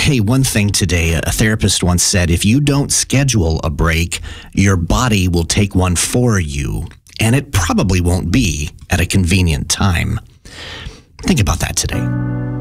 Hey, one thing today, a therapist once said, if you don't schedule a break, your body will take one for you, and it probably won't be at a convenient time. Think about that today.